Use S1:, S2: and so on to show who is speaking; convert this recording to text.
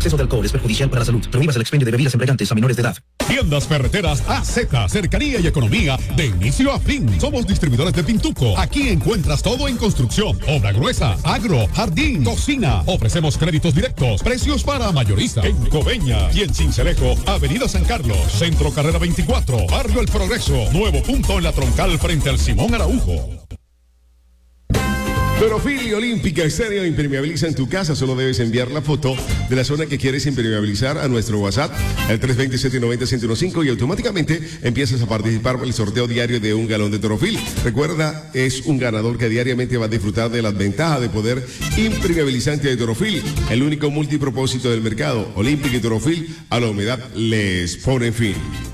S1: exceso de alcohol es perjudicial para la salud. Prohíbas el expendio de bebidas embriagantes a menores de edad.
S2: Tiendas Ferreteras AZ, cercanía y economía de inicio a fin. Somos distribuidores de Pintuco. Aquí encuentras todo en construcción, obra gruesa, agro, jardín, cocina. Ofrecemos créditos directos, precios para mayorista. En Coveña y en Cincelejo, Avenida San Carlos, Centro Carrera 24, Barrio El Progreso, nuevo punto en la Troncal frente al Simón Araujo.
S3: Torofil y Olímpica Estéreo impermeabiliza en tu casa. Solo debes enviar la foto de la zona que quieres impermeabilizar a nuestro WhatsApp, el 327-90-115, y automáticamente empiezas a participar por el sorteo diario de un galón de Torofil. Recuerda, es un ganador que diariamente va a disfrutar de las ventajas de poder impermeabilizante de Torofil, el único multipropósito del mercado. Olímpica y Torofil, a la humedad les ponen fin.